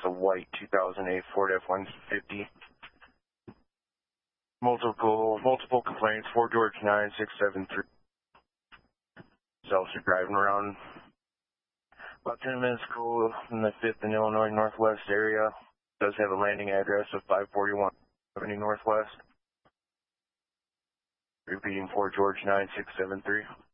a white 2008 Ford F-150. Multiple complaints, 4 George 9673. Self driving around about 10 minutes ago in the 5th and Illinois Northwest area. Does have a landing address of 541 Avenue Northwest. Repeating 4 George 9673.